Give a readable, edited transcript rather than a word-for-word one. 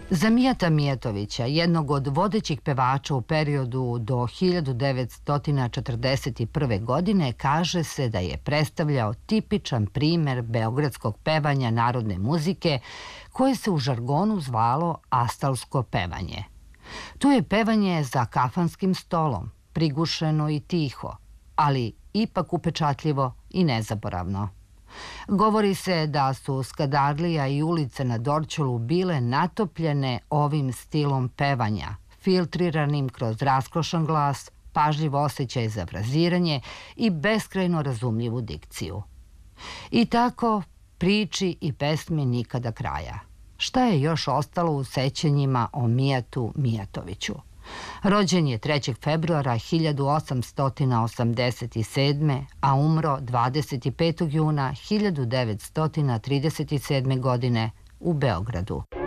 Za Mijata Mijatovića, jednog od vodećih pevača u periodu do 1941. godine, kaže se da je predstavljao tipičan primer beogradskog pevanja narodne muzike, koje se u žargonu zvalo astalsko pevanje. To je pevanje za kafanskim stolom, prigušeno i tiho, ali ipak upečatljivo i nezaboravno. Govori se da su Skadarlija i ulice na Dorćolu bile natopljene ovim stilom pevanja, filtriranim kroz raskošan glas, pažljiv osjećaj za fraziranje i beskrajno razumljivu dikciju. I tako priči i pesmi nikada kraja. Šta je još ostalo u sećanjima o Mijatu Mijatoviću? Rođen je 3. februara 1887. a umro 25. juna 1937. godine u Beogradu.